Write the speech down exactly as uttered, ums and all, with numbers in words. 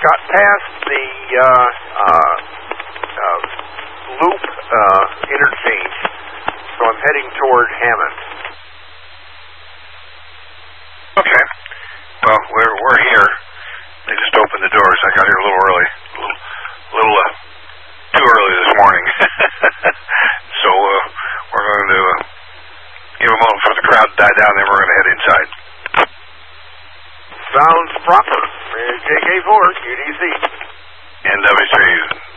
got past the uh, uh, uh, loop uh, interchange, so I'm heading toward Hammond. Okay. Well, we're we're here. They just opened the doors. I got here a little early, a little, a little uh, too early this morning. So uh, we're going to uh, give a moment for the crowd to die down, then we're going to head inside. Sounds proper. J K four, Q D C. N W three.